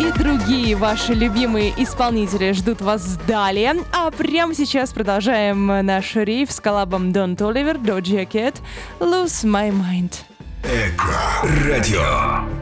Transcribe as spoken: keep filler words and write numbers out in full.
Другие ваши любимые исполнители ждут вас далее. А прямо сейчас продолжаем наш рейв с коллабом Don Toliver, Doja Cat, Lose My Mind. Эко радио.